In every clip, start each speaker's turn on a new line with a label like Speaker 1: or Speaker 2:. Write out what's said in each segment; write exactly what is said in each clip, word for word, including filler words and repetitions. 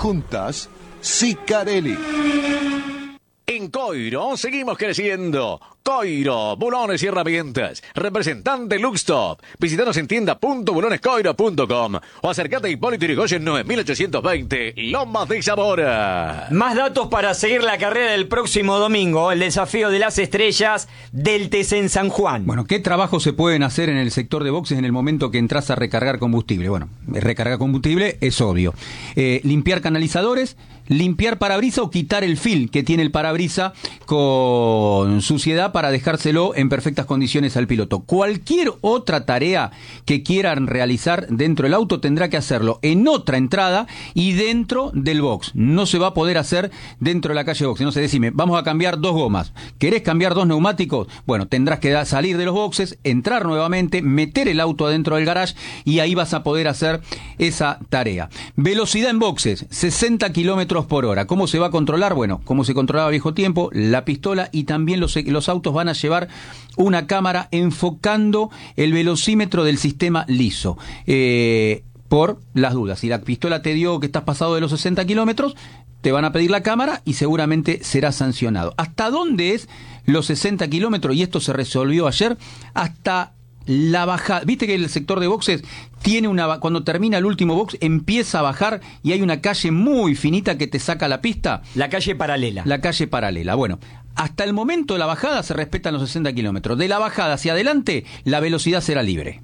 Speaker 1: Juntas, Sicarelli.
Speaker 2: En Coiro seguimos creciendo. Coiro, bulones y herramientas. Representante Luxtop. Visítanos en tienda punto bulones coiro punto com o acércate a Hipólito Yrigoyen nueve mil ochocientos veinte, Lomas de Zamora.
Speaker 3: Más datos para seguir la carrera del próximo domingo, el desafío de las estrellas del T C en San Juan.
Speaker 4: Bueno, ¿qué trabajos se pueden hacer en el sector de boxes en el momento que entras a recargar combustible? Bueno, recargar combustible es obvio. Eh, limpiar canalizadores, limpiar parabrisas o quitar el fil que tiene el parabrisa con suciedad para dejárselo en perfectas condiciones al piloto. Cualquier otra tarea que quieran realizar dentro del auto tendrá que hacerlo en otra entrada y dentro del box. No se va a poder hacer dentro de la calle box. No sé, decime, vamos a cambiar dos gomas. ¿Querés cambiar dos neumáticos? Bueno, tendrás que salir de los boxes, entrar nuevamente, meter el auto adentro del garage y ahí vas a poder hacer esa tarea. Velocidad en boxes, sesenta kilómetros por hora. ¿Cómo se va a controlar? Bueno, como se controlaba a viejo tiempo, la pistola, y también los, los autos van a llevar una cámara enfocando el velocímetro del sistema liso. Eh, por las dudas, si la pistola te dio que estás pasado de los sesenta kilómetros, te van a pedir la cámara y seguramente será sancionado. ¿Hasta dónde es los sesenta kilómetros? Y esto se resolvió ayer. Hasta la bajada. Viste que el sector de boxes tiene una, cuando termina el último box empieza a bajar y hay una calle muy finita que te saca la pista.
Speaker 3: La calle paralela.
Speaker 4: La calle paralela. Bueno, hasta el momento de la bajada se respetan los sesenta kilómetros. De la bajada hacia adelante, la velocidad será libre.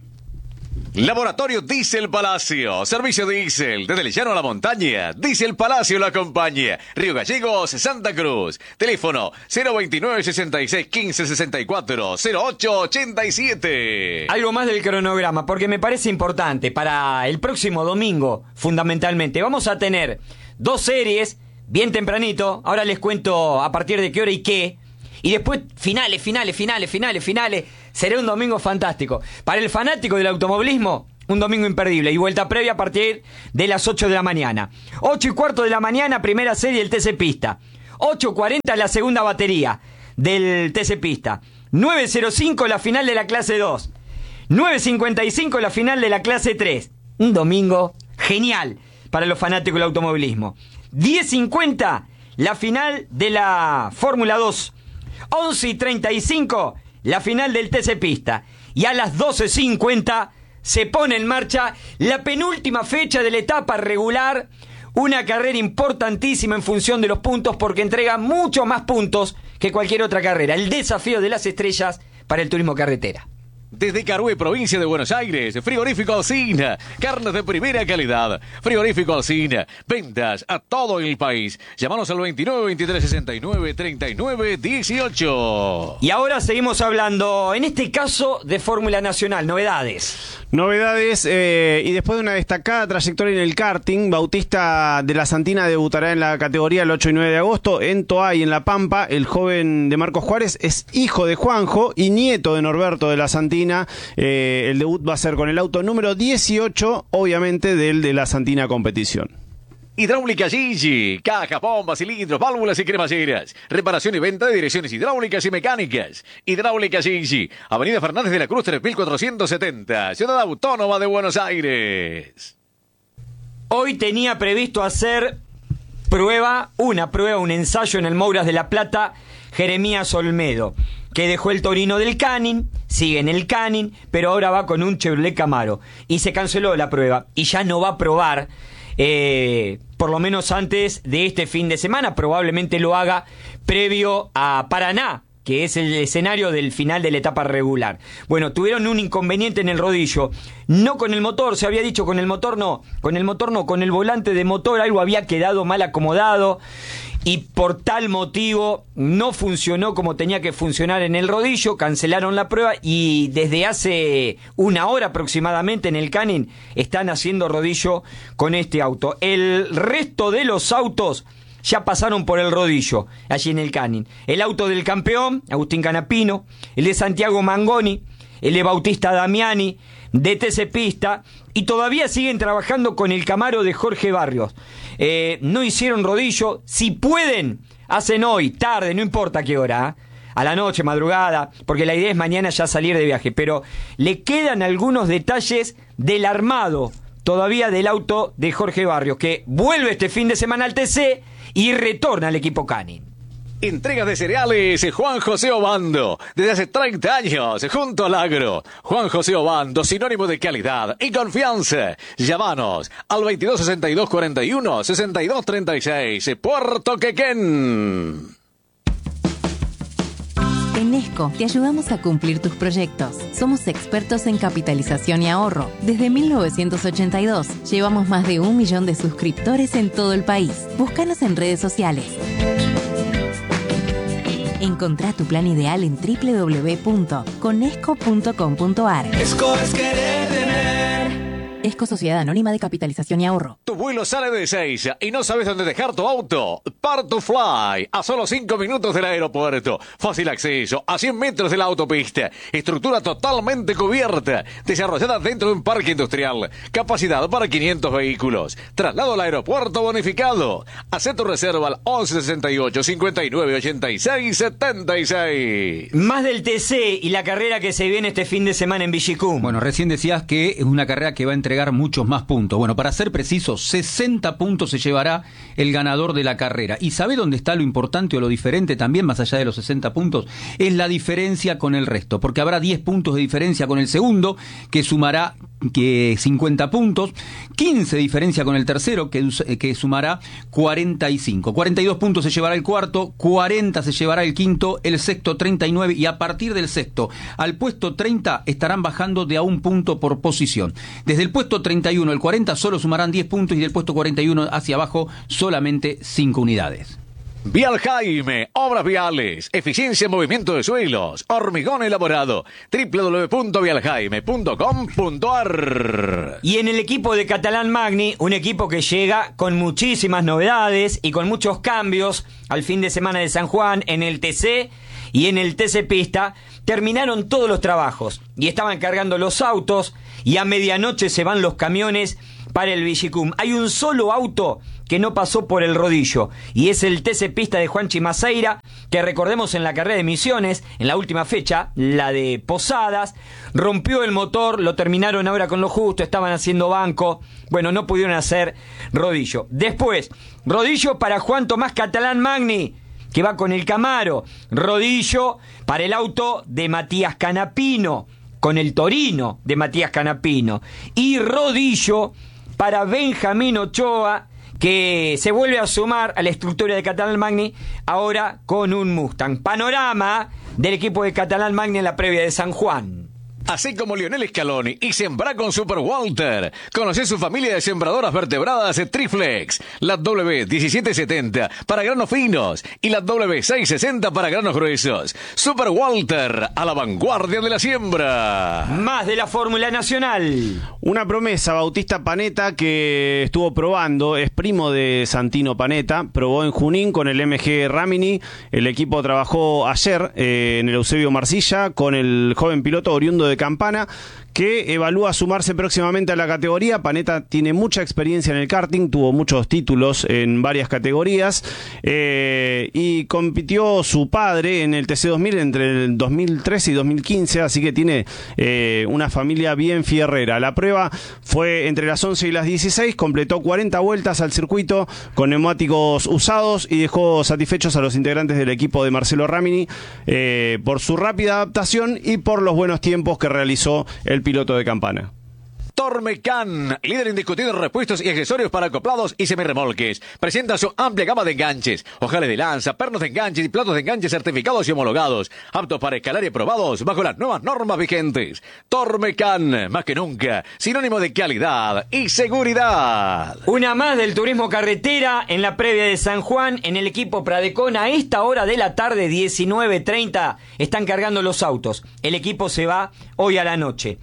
Speaker 2: Laboratorio Diesel Palacio. Servicio diésel. Desde el llano a la montaña. Diesel Palacio lo acompaña. Río Gallegos, Santa Cruz. Teléfono cero veintinueve, sesenta y seis, quince, sesenta y cuatro, cero ocho ochenta y siete.
Speaker 3: Algo más del cronograma, porque me parece importante para el próximo domingo, fundamentalmente. Vamos a tener dos series bien tempranito. Ahora les cuento a partir de qué hora y qué. Y después finales, finales, finales, finales, finales. Será un domingo fantástico. Para el fanático del automovilismo, un domingo imperdible. Y vuelta previa a partir de las ocho de la mañana. ocho y cuarto de la mañana, primera serie del T C Pista. ocho cuarenta la segunda batería del T C Pista. nueve cero cinco la final de la clase dos. nueve cincuenta y cinco la final de la clase tres. Un domingo genial para los fanáticos del automovilismo. diez cincuenta la final de la Fórmula dos. once y treinta y cinco la final del T C Pista. Y a las doce cincuenta se pone en marcha la penúltima fecha de la etapa regular. Una carrera importantísima en función de los puntos, porque entrega mucho más puntos que cualquier otra carrera. El desafío de las estrellas para el turismo carretera.
Speaker 2: Desde Carué, provincia de Buenos Aires, Frigorífico Alsina, carnes de primera calidad. Frigorífico Alsina, ventas a todo el país. Llámanos al veintinueve, veintitrés, sesenta y nueve, treinta y nueve, dieciocho.
Speaker 3: Y ahora seguimos hablando, en este caso, de Fórmula Nacional, novedades.
Speaker 5: Novedades, eh, y después de una destacada trayectoria en el karting, Bautista de la Santina debutará en la categoría el ocho y nueve de agosto en Toay, en La Pampa. El joven de Marcos Juárez es hijo de Juanjo y nieto de Norberto de la Santina. Eh, el debut va a ser con el auto número dieciocho, obviamente del de la Santina Competición.
Speaker 2: Hidráulica Gigi, cajas, bombas, cilindros, válvulas y cremalleras. Reparación y venta de direcciones hidráulicas y mecánicas. Hidráulica Gigi, Avenida Fernández de la Cruz tres mil cuatrocientos setenta, Ciudad Autónoma de Buenos Aires.
Speaker 3: Hoy tenía previsto hacer prueba, una prueba, un ensayo en el Mouras de la Plata, Jeremías Olmedo, que dejó el Torino del Canning, sigue en el Canning, pero ahora va con un Chevrolet Camaro. Y se canceló la prueba y ya no va a probar, eh, por lo menos antes de este fin de semana. Probablemente lo haga previo a Paraná, que es el escenario del final de la etapa regular. Bueno, tuvieron un inconveniente en el rodillo, no con el motor, se había dicho con el motor no, con el motor no, con el volante de motor algo había quedado mal acomodado y por tal motivo no funcionó como tenía que funcionar en el rodillo, cancelaron la prueba y desde hace una hora aproximadamente en el Canning están haciendo rodillo con este auto. El resto de los autos ya pasaron por el rodillo, allí en el Canning. El auto del campeón, Agustín Canapino, el de Santiago Mangoni, el de Bautista Damiani, de T C Pista, y todavía siguen trabajando con el Camaro de Jorge Barrios. Eh, no hicieron rodillo, si pueden, hacen hoy, tarde, no importa qué hora, ¿eh? A la noche, madrugada, porque la idea es mañana ya salir de viaje, pero le quedan algunos detalles del armado todavía del auto de Jorge Barrios, que vuelve este fin de semana al T C y retorna al equipo Canning.
Speaker 2: Entregas de cereales, Juan José Obando, desde hace treinta años, junto al agro. Juan José Obando, sinónimo de calidad y confianza. Llámanos al veintidós sesenta y dos cuarenta y uno, sesenta y dos treinta y seis, Puerto Quequén.
Speaker 6: En Esco te ayudamos a cumplir tus proyectos. Somos expertos en capitalización y ahorro. Desde mil novecientos ochenta y dos llevamos más de un millón de suscriptores en todo el país. Búscanos en redes sociales. Encontrá tu plan ideal en doble u doble u doble u punto conesco punto com punto a r.
Speaker 7: Esco es querer tener.
Speaker 6: Esco Sociedad Anónima de Capitalización y Ahorro.
Speaker 2: Tu vuelo sale de Ezeiza y no sabes dónde dejar tu auto. Part2Fly, a solo cinco minutos del aeropuerto. Fácil acceso, a cien metros de la autopista. Estructura totalmente cubierta. Desarrollada dentro de un parque industrial. Capacidad para quinientos vehículos. Traslado al aeropuerto bonificado. Hacé tu reserva al once sesenta y ocho, cincuenta y nueve, ochenta y seis, setenta y seis.
Speaker 3: Más del T C y la carrera que se viene este fin de semana en Villicum.
Speaker 4: Bueno, recién decías que es una carrera que va a entregar muchos más puntos. Bueno, para ser preciso, sesenta puntos se llevará el ganador de la carrera. ¿Y sabe dónde está lo importante o lo diferente también, más allá de los sesenta puntos? Es la diferencia con el resto, porque habrá diez puntos de diferencia con el segundo, que sumará que cincuenta puntos, quince de diferencia con el tercero, que, que sumará cuarenta y cinco. cuarenta y dos puntos se llevará el cuarto, cuarenta se llevará el quinto, el sexto treinta y nueve, y a partir del sexto al puesto treinta estarán bajando de a un punto por posición. Desde el puesto treinta y uno al cuarenta solo sumarán diez puntos, y del puesto cuarenta y uno hacia abajo solamente cinco unidades.
Speaker 2: Vial Jaime, obras viales, eficiencia en movimiento de suelos, hormigón elaborado, doble u doble u doble u punto vial jaime punto com punto a r.
Speaker 3: Y en el equipo de Catalán Magni, un equipo que llega con muchísimas novedades y con muchos cambios al fin de semana de San Juan en el T C y en el T C Pista, terminaron todos los trabajos y estaban cargando los autos, y a medianoche se van los camiones para el Villicum. Hay un solo auto que no pasó por el rodillo, y es el T C Pista de Juanchi Maceira, que recordemos en la carrera de Misiones, en la última fecha, la de Posadas, rompió el motor, lo terminaron ahora con lo justo, estaban haciendo banco, bueno, no pudieron hacer rodillo. Después, rodillo para Juan Tomás Catalán Magni, que va con el Camaro, rodillo para el auto de Matías Canapino, con el Torino de Matías Canapino, y rodillo para Benjamín Ochoa, que se vuelve a sumar a la estructura de Catalán Magni, ahora con un Mustang. Panorama del equipo de Catalán Magni en la previa de San Juan.
Speaker 2: Así como Lionel Scaloni y sembrá con Super Walter. Conocé su familia de sembradoras vertebradas de Triflex. La W diecisiete setenta para granos finos y la W seiscientos sesenta para granos gruesos. Super Walter, a la vanguardia de la siembra.
Speaker 3: Más de la Fórmula Nacional.
Speaker 5: Una promesa, Bautista Panetta, que estuvo probando, es primo de Santino Panetta, probó en Junín con el M G Ramini. El equipo trabajó ayer eh, en el Eusebio Marcilla con el joven piloto oriundo de Campana, que evalúa sumarse próximamente a la categoría. Panetta tiene mucha experiencia en el karting, tuvo muchos títulos en varias categorías, eh, y compitió su padre en el T C dos mil entre el dos mil trece y dos mil quince, así que tiene eh, una familia bien fierrera. La prueba fue entre las once y las dieciséis, completó cuarenta vueltas al circuito con neumáticos usados y dejó satisfechos a los integrantes del equipo de Marcelo Ramini eh, por su rápida adaptación y por los buenos tiempos que realizó el piloto de Campana.
Speaker 2: Tormecan, líder indiscutido en repuestos y accesorios para acoplados y semirremolques. Presenta su amplia gama de enganches, ojales de lanza, pernos de enganches y platos de enganches certificados y homologados, aptos para escalar y aprobados bajo las nuevas normas vigentes. Tormecan, más que nunca, sinónimo de calidad y seguridad.
Speaker 3: Una más del turismo carretera en la previa de San Juan en el equipo Pradecon. A esta hora de la tarde, diecinueve treinta, están cargando los autos. El equipo se va hoy a la noche.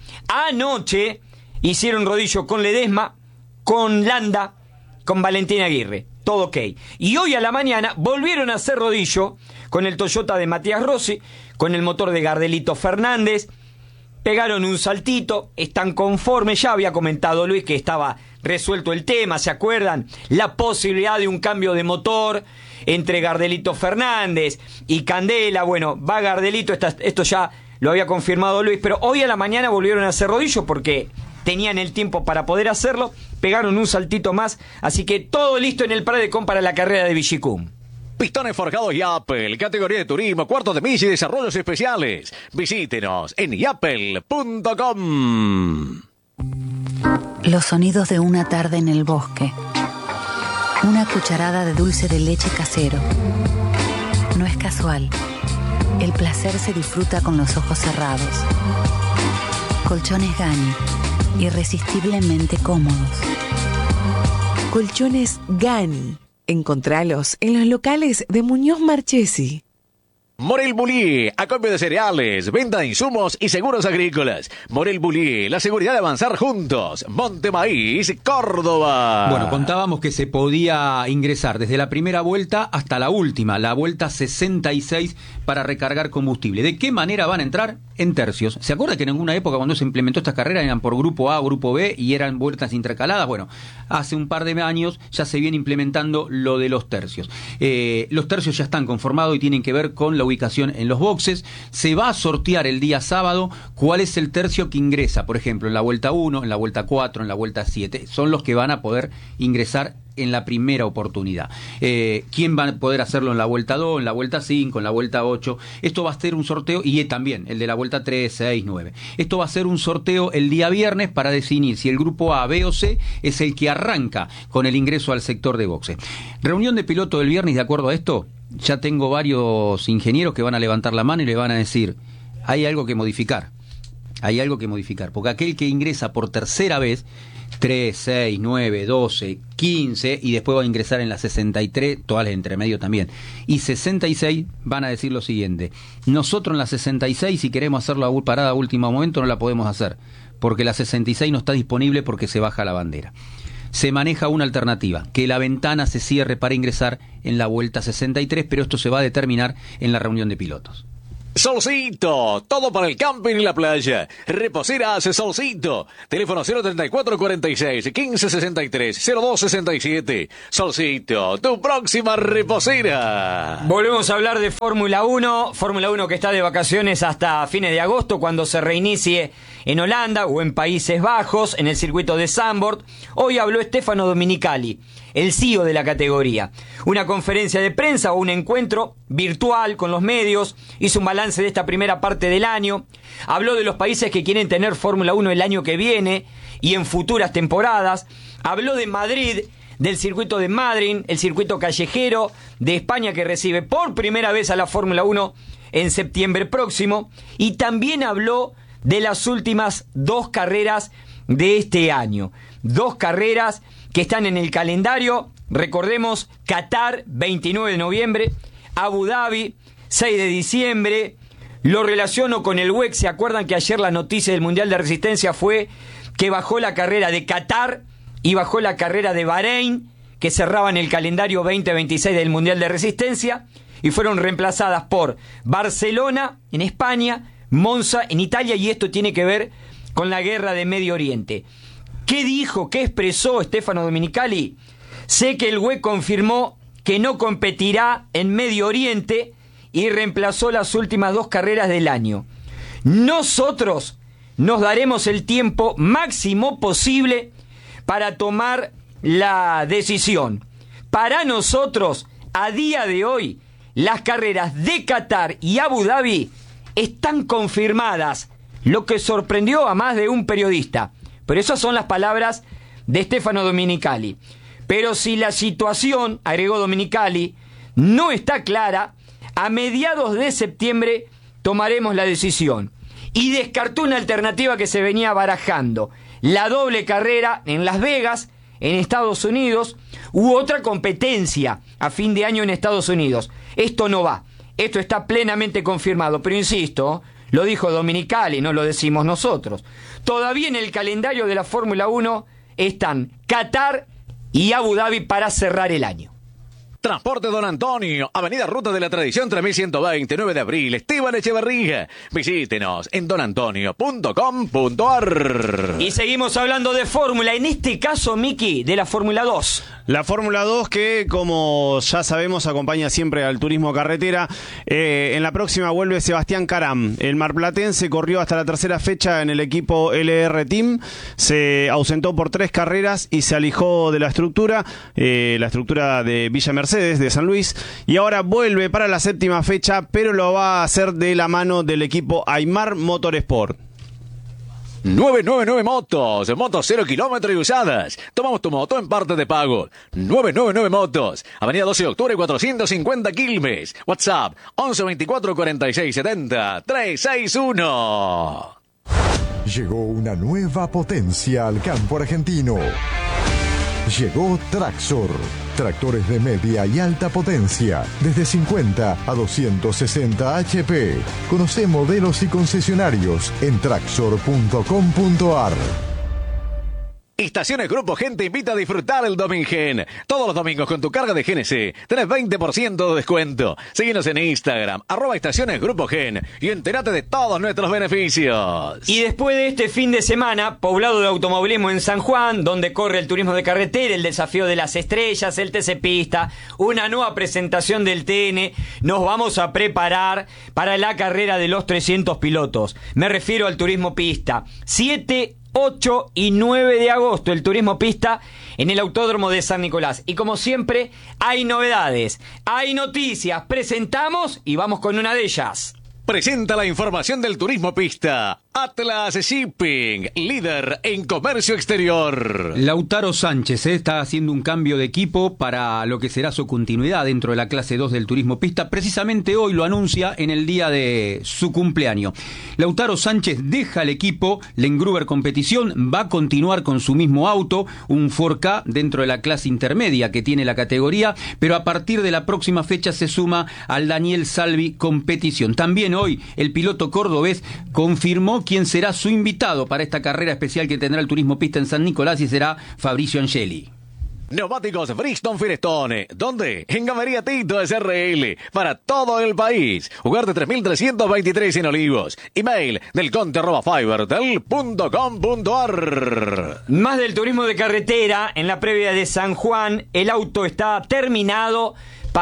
Speaker 3: Anoche hicieron rodillo con Ledesma, con Landa, con Valentín Aguirre. Todo ok. Y hoy a la mañana volvieron a hacer rodillo con el Toyota de Matías Rossi, con el motor de Gardelito Fernández. Pegaron un saltito, están conformes. Ya había comentado Luis que estaba resuelto el tema, ¿se acuerdan? La posibilidad de un cambio de motor entre Gardelito Fernández y Candela. Bueno, va Gardelito, esto ya lo había confirmado Luis, pero hoy a la mañana volvieron a hacer rodillo porque tenían el tiempo para poder hacerlo, pegaron un saltito más, así que todo listo en el Pradecom para la carrera de Villicum.
Speaker 2: Pistones forjados Yapel, categoría de turismo, cuartos de milla y desarrollos especiales. Visítenos en yapel punto com.
Speaker 8: Los sonidos de una tarde en el bosque. Una cucharada de dulce de leche casero. No es casual. El placer se disfruta con los ojos cerrados. Colchones Gani, irresistiblemente cómodos.
Speaker 9: Colchones Gani. Encontralos en los locales de Muñoz Marchesi.
Speaker 2: Morel Bullier, acopio de cereales, venta de insumos y seguros agrícolas. Morel Bullier, la seguridad de avanzar juntos. Monte Maíz, Córdoba.
Speaker 4: Bueno, contábamos que se podía ingresar desde la primera vuelta hasta la última, la vuelta sesenta y seis, para recargar combustible. ¿De qué manera van a entrar? En tercios. ¿Se acuerda que en alguna época cuando se implementó esta carrera eran por grupo A o grupo B y eran vueltas intercaladas? Bueno, hace un par de años ya se viene implementando lo de los tercios. Eh, los tercios ya están conformados y tienen que ver con la ubicación en los boxes. Se va a sortear el día sábado cuál es el tercio que ingresa, por ejemplo, en la vuelta uno, en la vuelta cuatro, en la vuelta siete. Son los que van a poder ingresar en la primera oportunidad. Eh, ¿Quién va a poder hacerlo en la vuelta dos, en la vuelta cinco, en la vuelta ocho? Esto va a ser un sorteo, y también el de la vuelta tres, seis, nueve. Esto va a ser un sorteo el día viernes para definir si el grupo A, B o C es el que arranca con el ingreso al sector de boxe. Reunión de piloto del viernes, de acuerdo a esto, ya tengo varios ingenieros que van a levantar la mano y le van a decir, hay algo que modificar. Hay algo que modificar, porque aquel que ingresa por tercera vez, tres, seis, nueve, doce, quince, y después va a ingresar en la sesenta y tres, todas las entre medio también, y sesenta y seis, van a decir lo siguiente: nosotros en la sesenta y seis, si queremos hacer la parada a último momento, no la podemos hacer, porque la sesenta y seis no está disponible porque se baja la bandera. Se maneja una alternativa, que la ventana se cierre para ingresar en la vuelta sesenta y tres, pero esto se va a determinar en la reunión de pilotos.
Speaker 2: Solcito, todo para el camping y la playa. Reposeras Solcito. Teléfono cero treinta y cuatro cuarenta y seis, quince sesenta y tres, cero dos sesenta y siete. Solcito, tu próxima reposera.
Speaker 3: Volvemos a hablar de Fórmula uno. Fórmula uno que está de vacaciones hasta fines de agosto, cuando se reinicie en Holanda o en Países Bajos, en el circuito de Zandvoort. Hoy habló Stefano Domenicali, el C E O de la categoría. Una conferencia de prensa o un encuentro virtual con los medios. Hizo un balance de esta primera parte del año. Habló de los países que quieren tener Fórmula uno el año que viene y en futuras temporadas. Habló de Madrid, del circuito de Madrid, el circuito callejero de España, que recibe por primera vez a la Fórmula uno en septiembre próximo. Y también habló de las últimas dos carreras de este año. Dos carreras que están en el calendario. Recordemos, Qatar, veintinueve de noviembre, Abu Dhabi, seis de diciembre. Lo relaciono con el W E C. ¿Se acuerdan que ayer la noticia del Mundial de Resistencia fue que bajó la carrera de Qatar y bajó la carrera de Bahrein, que cerraban el calendario veinte veintiséis del Mundial de Resistencia, y fueron reemplazadas por Barcelona en España, Monza en Italia, y esto tiene que ver con la guerra de Medio Oriente? ¿Qué dijo, qué expresó Stefano Domenicali? Sé que el W E C confirmó que no competirá en Medio Oriente y reemplazó las últimas dos carreras del año. Nosotros nos daremos el tiempo máximo posible para tomar la decisión. Para nosotros, a día de hoy, las carreras de Qatar y Abu Dhabi están confirmadas, lo que sorprendió a más de un periodista. Pero esas son las palabras de Stefano Domenicali. Pero si la situación, agregó Domenicali, no está clara, a mediados de septiembre tomaremos la decisión. Y descartó una alternativa que se venía barajando: la doble carrera en Las Vegas, en Estados Unidos, u otra competencia a fin de año en Estados Unidos. Esto no va. Esto está plenamente confirmado. Pero insisto, lo dijo Domenicali, no lo decimos nosotros. Todavía en el calendario de la Fórmula uno están Qatar y Abu Dhabi para cerrar el año.
Speaker 2: Transporte Don Antonio, Avenida Ruta de la Tradición tres mil ciento veinte, nueve de abril, Esteban Echeverría. Visítenos en don antonio punto com punto a r.
Speaker 3: Y seguimos hablando de Fórmula, en este caso, Miki, de la Fórmula dos.
Speaker 5: La Fórmula dos que, como ya sabemos, acompaña siempre al turismo carretera. Eh, en la próxima vuelve Sebastián Caram. El marplatense corrió hasta la tercera fecha en el equipo L R Team. Se ausentó por tres carreras y se alejó de la estructura, eh, la estructura de Villa Mercedes, de San Luis. Y ahora vuelve para la séptima fecha, pero lo va a hacer de la mano del equipo Aymar Motorsport.
Speaker 2: nueve nueve nueve Motos, motos cero kilómetros y usadas. Tomamos tu moto en parte de pago. nueve nueve nueve Motos, Avenida doce de octubre, cuatrocientos cincuenta Quilmes. WhatsApp once veinticuatro cuarenta y seis setenta trescientos sesenta y uno.
Speaker 10: Llegó una nueva potencia al campo argentino. Llegó Traxor. Tractores de media y alta potencia, desde cincuenta a doscientos sesenta H P. Conoce modelos y concesionarios en traxor punto com punto a r.
Speaker 2: Estaciones Grupo Gen te invita a disfrutar el Domingen. Todos los domingos con tu carga de G N C tenés veinte por ciento de descuento. Síguenos en Instagram, arroba Estaciones Grupo Gen, y entérate de todos nuestros beneficios.
Speaker 3: Y después de este fin de semana, poblado de automovilismo en San Juan, donde corre el turismo de carretera, el desafío de las estrellas, el T C Pista, una nueva presentación del T N, nos vamos a preparar para la carrera de los trescientos pilotos. Me refiero al turismo pista. siete, ocho y nueve de agosto, el turismo pista en el Autódromo de San Nicolás. Y como siempre, hay novedades, hay noticias, presentamos y vamos con una de ellas.
Speaker 2: Presenta la información del turismo pista. Atlas Shipping, líder en comercio exterior.
Speaker 4: Lautaro Sánchez eh, está haciendo un cambio de equipo para lo que será su continuidad dentro de la clase dos del turismo pista. Precisamente hoy lo anuncia en el día de su cumpleaños. Lautaro Sánchez deja el equipo Land Rover Competición, va a continuar con su mismo auto, un cuatro K dentro de la clase intermedia que tiene la categoría, pero a partir de la próxima fecha se suma al Daniel Salvi Competición. También hoy el piloto cordobés confirmó quién será su invitado para esta carrera especial que tendrá el turismo pista en San Nicolás, y será Fabricio Angeli.
Speaker 2: Neumáticos Bridgestone Firestone. ¿Dónde? En Galería Tito S R L. Para todo el país. Ugarte tres mil trescientos veintitrés en Olivos. Email delconte arroba fibertel punto com punto a r.
Speaker 3: Más del turismo de carretera. En la previa de San Juan, el auto está terminado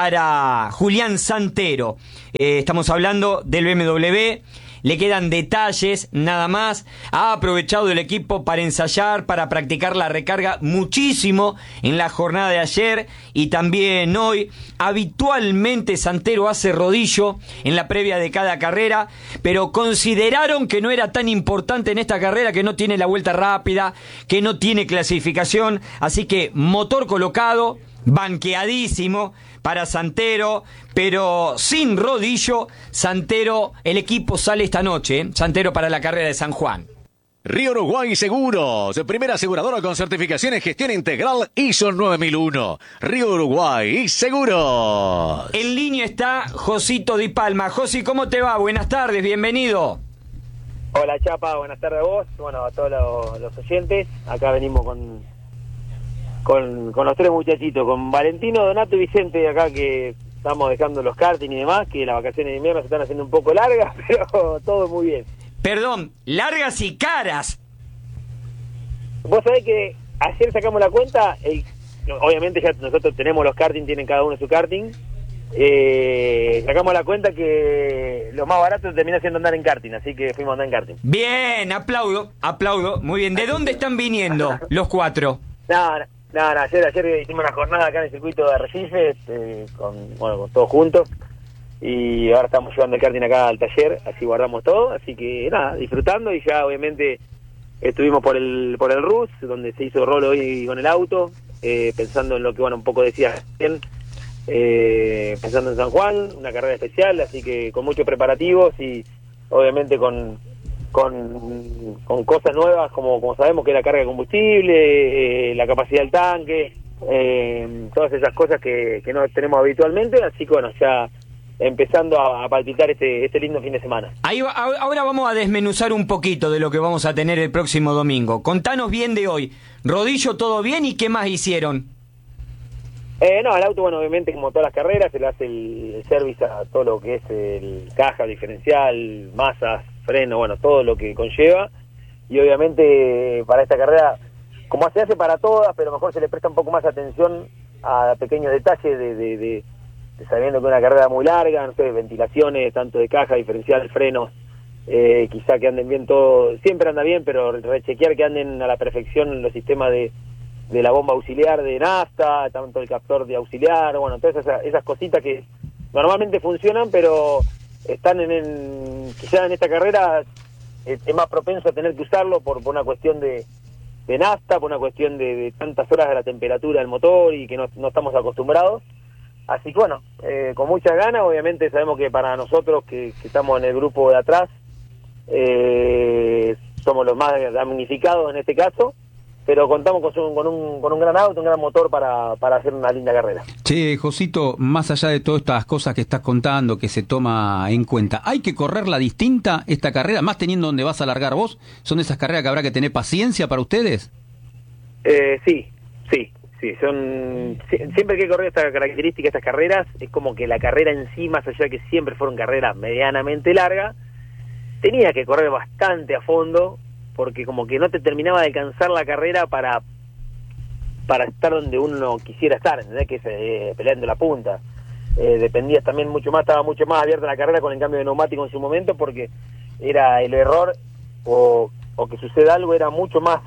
Speaker 3: para Julián Santero. Eh, estamos hablando del B M W. Le quedan detalles, nada más. Ha aprovechado el equipo para ensayar, para practicar la recarga muchísimo en la jornada de ayer y también hoy. Habitualmente Santero hace rodillo en la previa de cada carrera, pero consideraron que no era tan importante en esta carrera, que no tiene la vuelta rápida, que no tiene clasificación. Así que motor colocado, banqueadísimo para Santero, pero sin rodillo. Santero, el equipo sale esta noche, ¿eh? Santero para la carrera de San Juan.
Speaker 2: Río Uruguay Seguros, primera aseguradora con certificación en gestión integral I S O nueve mil uno. Río Uruguay Seguros.
Speaker 3: En línea está Josito Di Palma. Josi, ¿cómo te va? Buenas tardes, bienvenido.
Speaker 11: Hola Chapa, buenas tardes a vos, bueno, a todos los, los oyentes. Acá venimos con... Con, con los tres muchachitos, con Valentino, Donato y Vicente de acá, que estamos dejando los karting y demás, que las vacaciones de invierno se están haciendo un poco largas, pero todo muy bien.
Speaker 3: Perdón, largas y caras.
Speaker 11: Vos sabés que ayer sacamos la cuenta, el, obviamente ya nosotros tenemos los karting, tienen cada uno su karting, eh, sacamos la cuenta que lo más barato termina siendo andar en karting, así que fuimos a andar en karting.
Speaker 3: Bien, aplaudo, aplaudo, muy bien. ¿De dónde están viniendo los cuatro?
Speaker 11: No, no. No, no, ayer, ayer hicimos una jornada acá en el circuito de Arrecifes, eh, con, bueno, con todos juntos, y ahora estamos llevando el karting acá al taller, así guardamos todo, así que nada, disfrutando, y ya obviamente estuvimos por el por el R U S, donde se hizo rolo hoy con el auto, eh, pensando en lo que, bueno, un poco decía bien, eh, pensando en San Juan, una carrera especial, así que con muchos preparativos y obviamente con... Con, con cosas nuevas, como, como sabemos que es la carga de combustible, eh, la capacidad del tanque, eh, todas esas cosas que, que no tenemos habitualmente, así que bueno, ya empezando a, a palpitar este, este lindo fin de semana.
Speaker 3: Ahí va, ahora vamos a desmenuzar un poquito de lo que vamos a tener el próximo domingo. Contanos bien de hoy. Rodillo, ¿todo bien? ¿Y qué más hicieron?
Speaker 11: Eh, no, el auto, bueno, obviamente como todas las carreras, se le hace el, el service a todo lo que es el caja, diferencial, masas, freno, bueno, todo lo que conlleva. Y obviamente para esta carrera, como se hace para todas, pero mejor se le presta un poco más atención a pequeños detalles de, de, de, de sabiendo que una carrera muy larga, no sé, ventilaciones, tanto de caja, diferencial, frenos, eh, quizá que anden bien todo, siempre anda bien, pero rechequear que anden a la perfección los sistemas de de la bomba auxiliar de nafta, tanto el captor de auxiliar, bueno, todas esas, esas cositas que normalmente funcionan, pero están en, en quizá en esta carrera es, es más propenso a tener que usarlo por, por una cuestión de, de nafta, por una cuestión de, de tantas horas de la temperatura del motor y que no, no estamos acostumbrados. Así que bueno, eh, con muchas ganas, obviamente sabemos que para nosotros que, que estamos en el grupo de atrás, eh, somos los más damnificados en este caso, pero contamos con un, con un, con un gran auto, un gran motor para, para hacer una linda carrera.
Speaker 4: Che, Josito, más allá de todas estas cosas que estás contando, que se toma en cuenta, ¿hay que correrla distinta esta carrera, más teniendo donde vas a largar vos? ¿Son esas carreras que habrá que tener paciencia para ustedes?
Speaker 11: Eh, sí, sí, sí, son siempre que he corrido esta característica, estas carreras, es como que la carrera en sí, más allá de que siempre fueron carreras medianamente largas, tenía que correr bastante a fondo, porque como que no te terminaba de alcanzar la carrera para para estar donde uno quisiera estar, ¿entendés? Que es eh, peleando la punta. Eh, dependías también mucho más, estaba mucho más abierta la carrera con el cambio de neumático en su momento, porque era el error o, o que suceda algo era mucho más...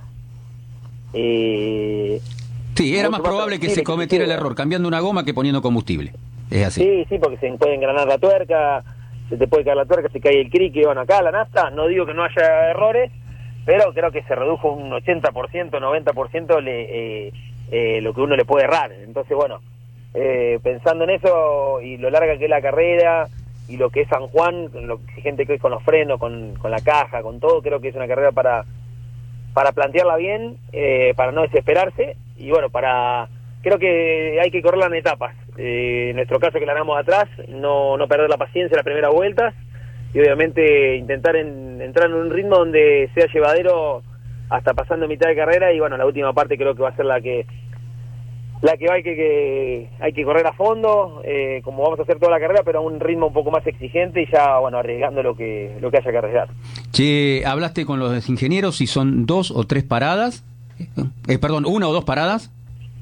Speaker 11: Eh,
Speaker 4: sí, era más probable que se cometiera el error cambiando una goma que poniendo combustible. Es así.
Speaker 11: Sí, sí, porque se puede engranar la tuerca, se te puede caer la tuerca, se cae el crique, bueno, acá la nafta, no digo que no haya errores, pero creo que se redujo un ochenta por ciento, noventa por ciento le, eh, eh, lo que uno le puede errar. Entonces, bueno, eh, pensando en eso y lo larga que es la carrera y lo que es San Juan, lo exigente que es con los frenos, con, con la caja, con todo, creo que es una carrera para para plantearla bien, eh, para no desesperarse y bueno, para creo que hay que correrla en etapas. Eh, en nuestro caso que la ganamos atrás, no, no perder la paciencia en las primeras vueltas, y obviamente intentar en, entrar en un ritmo donde sea llevadero hasta pasando mitad de carrera, y bueno, la última parte creo que va a ser la que la que hay que, que hay que correr a fondo, eh, como vamos a hacer toda la carrera, pero a un ritmo un poco más exigente y ya, bueno, arriesgando lo que lo que haya que arriesgar.
Speaker 4: Che, hablaste con los ingenieros si son dos o tres paradas, eh, perdón, una o dos paradas.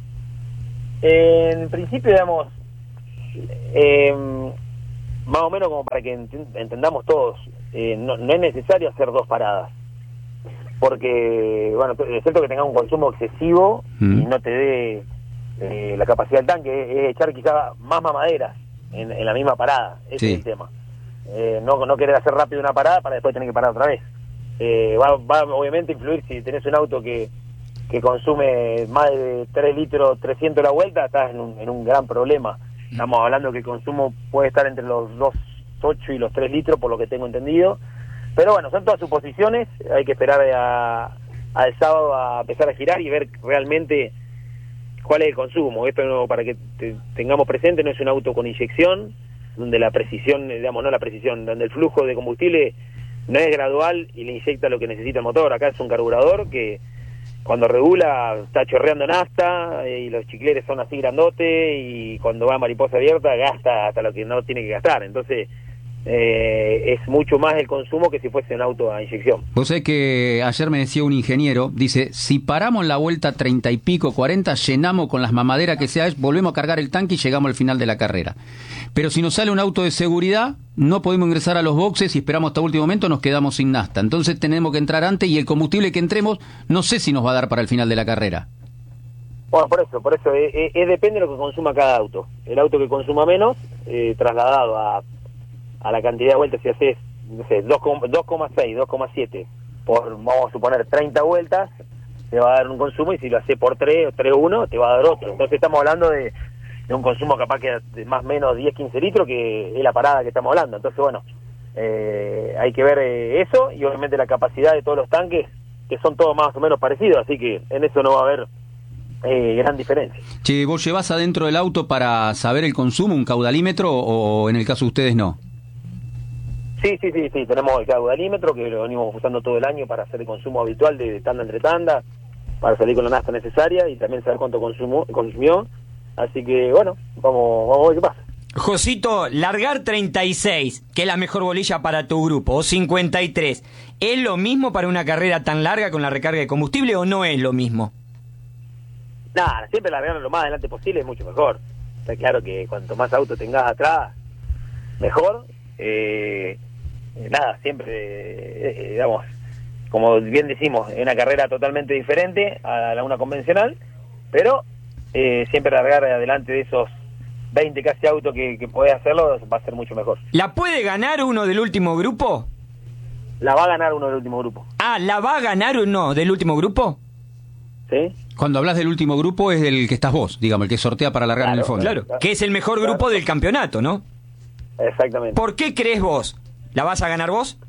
Speaker 11: Eh, en principio, digamos, eh, más o menos como para que ent- entendamos todos, eh, no, no es necesario hacer dos paradas, porque, bueno, es cierto que tenga un consumo excesivo mm. y no te dé eh, la capacidad del tanque, es echar quizá más mamaderas en, en la misma parada, ese sí. es el tema. Eh, no, no querer hacer rápido una parada para después tener que parar otra vez. Eh, va, va obviamente a influir si tenés un auto que, que consume más de tres litros, trescientos la vuelta, estás en un, en un gran problema. Estamos hablando que el consumo puede estar entre los dos punto ocho y los tres litros, por lo que tengo entendido. Pero bueno, son todas suposiciones, hay que esperar a, al sábado a empezar a girar y ver realmente cuál es el consumo. Esto, no, para que te, tengamos presente, no es un auto con inyección, donde la precisión, digamos, no la precisión, donde el flujo de combustible no es gradual y le inyecta lo que necesita el motor. Acá es un carburador que cuando regula está chorreando nafta y los chicleres son así grandotes, y cuando va a mariposa abierta gasta hasta lo que no tiene que gastar. Entonces eh, es mucho más el consumo que si fuese un auto a inyección.
Speaker 4: Vos sabés que ayer me decía un ingeniero, dice, si paramos la vuelta treinta y pico, cuarenta, llenamos con las mamaderas que sea, volvemos a cargar el tanque y llegamos al final de la carrera. Pero si nos sale un auto de seguridad, no podemos ingresar a los boxes y esperamos hasta último momento, nos quedamos sin nafta. Entonces tenemos que entrar antes, y el combustible que entremos no sé si nos va a dar para el final de la carrera.
Speaker 11: Bueno, por eso, por eso, es, es, es depende de lo que consuma cada auto. El auto que consuma menos, eh, trasladado a, a la cantidad de vueltas, si haces, no sé, dos coma seis, dos coma siete, por, vamos a suponer, treinta vueltas, te va a dar un consumo, y si lo haces por tres, tres coma uno, te va a dar otro. Entonces estamos hablando de, de un consumo capaz que de más o menos diez, quince litros, que es la parada que estamos hablando. Entonces, bueno, eh, hay que ver eh, eso, y obviamente la capacidad de todos los tanques, que son todos más o menos parecidos, así que en eso no va a haber eh, gran diferencia.
Speaker 4: Che, ¿vos llevás adentro del auto para saber el consumo un caudalímetro, o en el caso de ustedes no?
Speaker 11: Sí, sí, sí, sí, tenemos el caudalímetro que lo venimos usando todo el año para hacer el consumo habitual de tanda entre tanda, para salir con la nafta necesaria y también saber cuánto consumo, consumió. Así que, bueno, vamos, vamos a ver qué pasa.
Speaker 3: Josito, largar treinta y seis, que es la mejor bolilla para tu grupo, o cincuenta y tres, ¿es lo mismo para una carrera tan larga con la recarga de combustible o no es lo mismo?
Speaker 11: Nada, siempre largar lo más adelante posible es mucho mejor. Está claro que cuanto más auto tengas atrás, mejor. Eh, nada, siempre, eh, digamos, como bien decimos, es una carrera totalmente diferente a la una convencional, pero eh, siempre largar adelante de esos veinte casi autos que, que podés hacerlo va a ser mucho mejor.
Speaker 3: ¿La puede ganar uno del último grupo?
Speaker 11: La va a ganar uno del último grupo.
Speaker 3: Ah, ¿la va a ganar uno del último grupo?
Speaker 11: Sí.
Speaker 4: Cuando hablas del último grupo es del que estás vos, digamos, el que sortea para largar
Speaker 11: Claro,
Speaker 4: en el fondo.
Speaker 3: Claro, que es el mejor grupo
Speaker 11: Claro.
Speaker 3: del campeonato, ¿no?
Speaker 11: Exactamente.
Speaker 3: ¿Por qué crees vos? ¿La vas a ganar vos?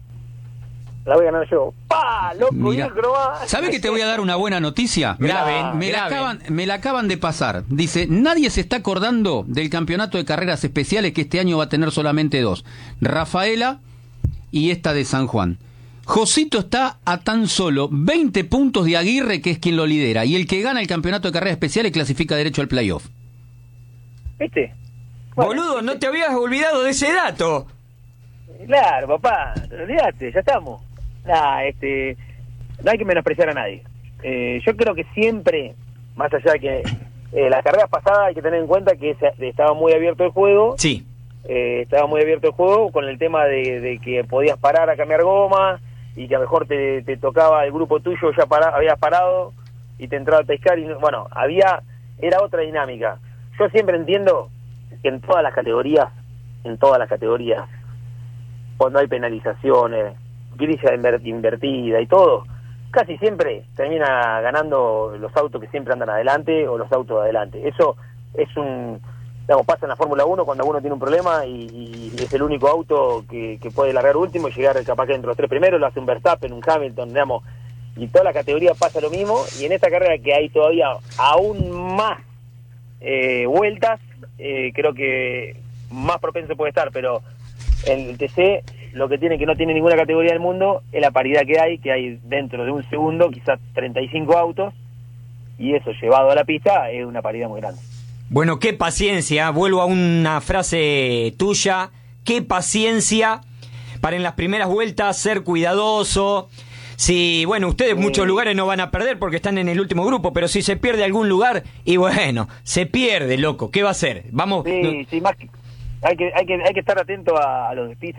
Speaker 11: La voy a ganar yo. ¡Pah! Loco,
Speaker 4: Mira,
Speaker 11: bien cromado.
Speaker 4: ¿sabe que te voy a dar una buena noticia?
Speaker 3: Grave,
Speaker 4: me, la
Speaker 3: grave.
Speaker 4: acaban, me la acaban de pasar. Dice, nadie se está acordando del campeonato de carreras especiales que este año va a tener solamente dos. Rafaela y esta de San Juan. Josito está a tan solo veinte puntos de Aguirre, que es quien lo lidera. Y el que gana el campeonato de carreras especiales clasifica derecho al playoff.
Speaker 11: ¿Viste?
Speaker 3: Boludo, no te habías olvidado de ese dato.
Speaker 11: Claro, papá, olvídate, ya estamos. Nah, este, no hay que menospreciar a nadie. Eh, yo creo que siempre, más allá de que eh, las carreras pasadas hay que tener en cuenta que se, estaba muy abierto el juego.
Speaker 3: Sí.
Speaker 11: Eh, estaba muy abierto el juego con el tema de, de que podías parar a cambiar goma y que a lo mejor te, te tocaba el grupo tuyo, ya para, habías parado y te entraba a pescar. Y no- bueno, había, era otra dinámica. Yo siempre entiendo que en todas las categorías, en todas las categorías, cuando hay penalizaciones, grilla inver- invertida y todo, casi siempre termina ganando los autos que siempre andan adelante o los autos de adelante. Eso es un, digamos, pasa en la Fórmula uno cuando uno tiene un problema y, y es el único auto que, que puede largar último y llegar capaz que entre los tres primeros, lo hace un Verstappen, un Hamilton, digamos, y toda la categoría pasa lo mismo, y en esta carrera que hay todavía aún más eh, vueltas, eh, creo que más propenso puede estar, pero el T C lo que tiene, que no tiene ninguna categoría del mundo, es la paridad que hay, que hay dentro de un segundo quizás treinta y cinco autos, y eso llevado a la pista es una paridad muy grande.
Speaker 3: Bueno, qué paciencia, vuelvo a una frase tuya, qué paciencia para en las primeras vueltas ser cuidadoso. Si, bueno, ustedes muchos lugares no van a perder porque están en el último grupo, pero si se pierde algún lugar, y bueno, se pierde, loco, ¿qué va a hacer? Vamos.
Speaker 11: Sí, sí, más que, hay que hay que hay que estar atento a, a los despistes.